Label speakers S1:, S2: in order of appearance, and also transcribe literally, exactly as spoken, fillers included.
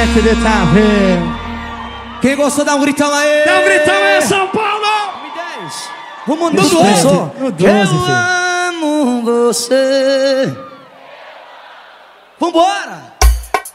S1: Quem gostou, dá um gritão aí!
S2: Dá um gritão aí, São Paulo!
S1: Vamos mandar no doze.
S2: No doze,
S1: Eu amo você. Vambora!